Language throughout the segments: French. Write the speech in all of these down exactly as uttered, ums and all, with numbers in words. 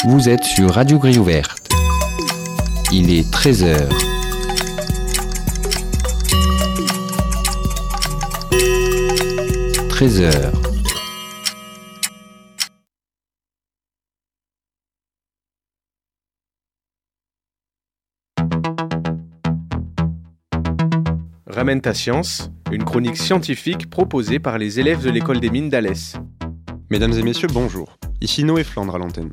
Vous êtes sur Radio Grille Ouverte. Il est treize heures. treize heures. Ramène ta science, une chronique scientifique proposée par les élèves de l'école des mines d'Alès. Mesdames et messieurs, bonjour. Ici Noé Flandre à l'antenne.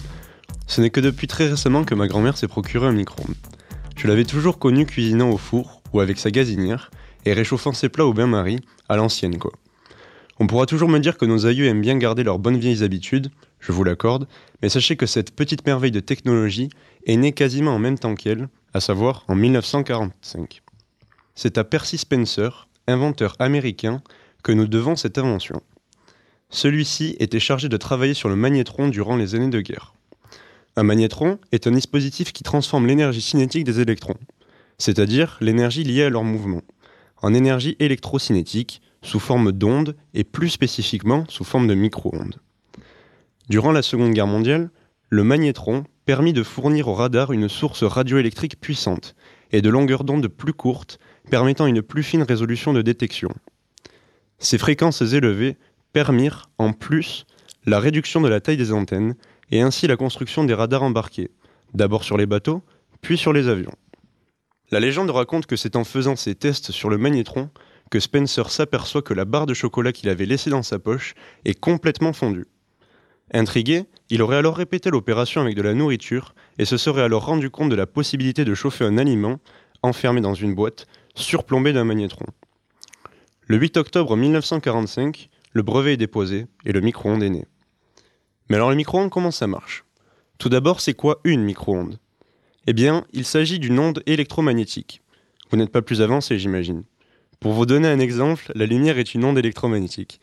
Ce n'est que depuis très récemment que ma grand-mère s'est procuré un micro-ondes. Je l'avais toujours connu cuisinant au four ou avec sa gazinière et réchauffant ses plats au bain-marie, à l'ancienne quoi. On pourra toujours me dire que nos aïeux aiment bien garder leurs bonnes vieilles habitudes, je vous l'accorde, mais sachez que cette petite merveille de technologie est née quasiment en même temps qu'elle, à savoir en dix-neuf cent quarante-cinq. C'est à Percy Spencer, inventeur américain, que nous devons cette invention. Celui-ci était chargé de travailler sur le magnétron durant les années de guerre. Un magnétron est un dispositif qui transforme l'énergie cinétique des électrons, c'est-à-dire l'énergie liée à leur mouvement, en énergie électrocinétique sous forme d'ondes et plus spécifiquement sous forme de micro-ondes. Durant la Seconde Guerre mondiale, le magnétron permit de fournir au radar une source radioélectrique puissante et de longueurs d'onde plus courtes, permettant une plus fine résolution de détection. Ces fréquences élevées permirent, en plus, la réduction de la taille des antennes et ainsi la construction des radars embarqués, d'abord sur les bateaux, puis sur les avions. La légende raconte que c'est en faisant ces tests sur le magnétron que Spencer s'aperçoit que la barre de chocolat qu'il avait laissée dans sa poche est complètement fondue. Intrigué, il aurait alors répété l'opération avec de la nourriture et se serait alors rendu compte de la possibilité de chauffer un aliment, enfermé dans une boîte, surplombée d'un magnétron. Le huit octobre mille neuf cent quarante-cinq, le brevet est déposé et le micro-ondes est né. Mais alors le micro-ondes, comment ça marche ? Tout d'abord, c'est quoi une micro-onde ? Eh bien, il s'agit d'une onde électromagnétique. Vous n'êtes pas plus avancé, j'imagine. Pour vous donner un exemple, la lumière est une onde électromagnétique.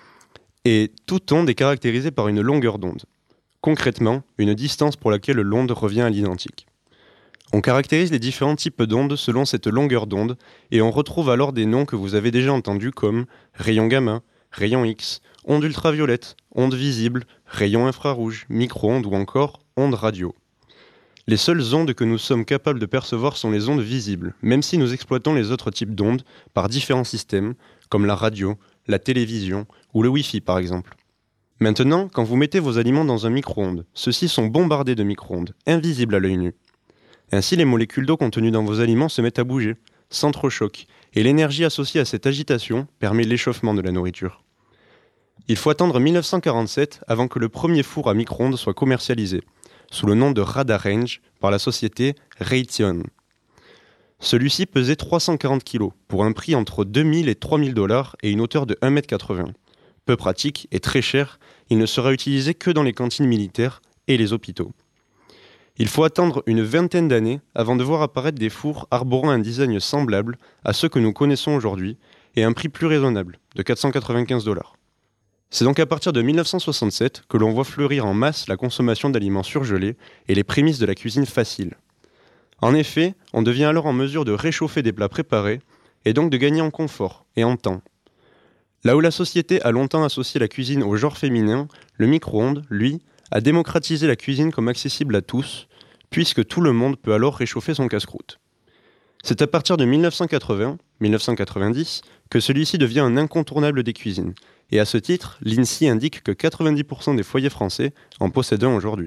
Et toute onde est caractérisée par une longueur d'onde. Concrètement, une distance pour laquelle l'onde revient à l'identique. On caractérise les différents types d'ondes selon cette longueur d'onde et on retrouve alors des noms que vous avez déjà entendus comme rayon gamma, rayon X, onde ultraviolette, onde visible, rayon infrarouge, micro-ondes ou encore onde radio. Les seules ondes que nous sommes capables de percevoir sont les ondes visibles, même si nous exploitons les autres types d'ondes par différents systèmes, comme la radio, la télévision ou le Wi-Fi par exemple. Maintenant, quand vous mettez vos aliments dans un micro-ondes, ceux-ci sont bombardés de micro-ondes, invisibles à l'œil nu. Ainsi, les molécules d'eau contenues dans vos aliments se mettent à bouger, sans trop choc, et l'énergie associée à cette agitation permet l'échauffement de la nourriture. Il faut attendre mille neuf cent quarante-sept avant que le premier four à micro-ondes soit commercialisé, sous le nom de Radarange par la société Raytheon. Celui-ci pesait trois cent quarante kilos, pour un prix entre deux mille et trois mille dollars et une hauteur de un mètre quatre-vingts. Peu pratique et très cher, il ne sera utilisé que dans les cantines militaires et les hôpitaux. Il faut attendre une vingtaine d'années avant de voir apparaître des fours arborant un design semblable à ceux que nous connaissons aujourd'hui et un prix plus raisonnable, de quatre cent quatre-vingt-quinze dollars. C'est donc à partir de mille neuf cent soixante-sept que l'on voit fleurir en masse la consommation d'aliments surgelés et les prémices de la cuisine facile. En effet, on devient alors en mesure de réchauffer des plats préparés et donc de gagner en confort et en temps. Là où la société a longtemps associé la cuisine au genre féminin, le micro-ondes, lui, a démocratisé la cuisine comme accessible à tous, puisque tout le monde peut alors réchauffer son casse-croûte. C'est à partir de mille neuf cent quatre-vingts - mille neuf cent quatre-vingt-dix que celui-ci devient un incontournable des cuisines, et à ce titre, l'INSEE indique que quatre-vingt-dix pour cent des foyers français en possèdent un aujourd'hui.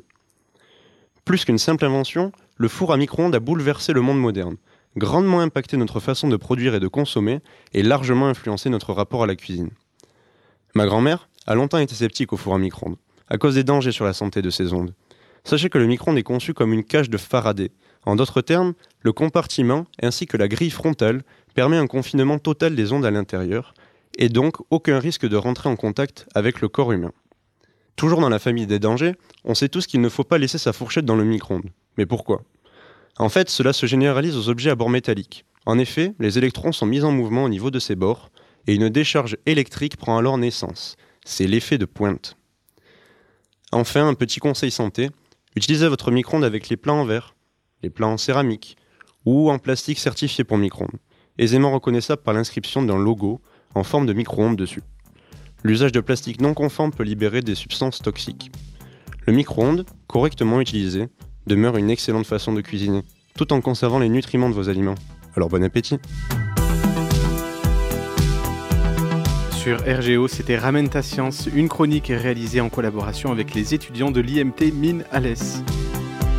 Plus qu'une simple invention, le four à micro-ondes a bouleversé le monde moderne, grandement impacté notre façon de produire et de consommer, et largement influencé notre rapport à la cuisine. Ma grand-mère a longtemps été sceptique au four à micro-ondes, à cause des dangers sur la santé de ces ondes. Sachez que le micro-ondes est conçu comme une cage de Faraday. En d'autres termes, le compartiment ainsi que la grille frontale permet un confinement total des ondes à l'intérieur, et donc aucun risque de rentrer en contact avec le corps humain. Toujours dans la famille des dangers, on sait tous qu'il ne faut pas laisser sa fourchette dans le micro-ondes. Mais pourquoi ? En fait, cela se généralise aux objets à bord métallique. En effet, les électrons sont mis en mouvement au niveau de ces bords, et une décharge électrique prend alors naissance. C'est l'effet de pointe. Enfin, un petit conseil santé, utilisez votre micro-ondes avec les plats en verre, les plats en céramique, ou en plastique certifié pour micro-ondes, aisément reconnaissable par l'inscription d'un logo en forme de micro-ondes dessus. L'usage de plastique non conforme peut libérer des substances toxiques. Le micro-ondes, correctement utilisé, demeure une excellente façon de cuisiner, tout en conservant les nutriments de vos aliments. Alors bon appétit! Sur R G O, c'était Ramène ta science, une chronique réalisée en collaboration avec les étudiants de l'I M T Mines Alès.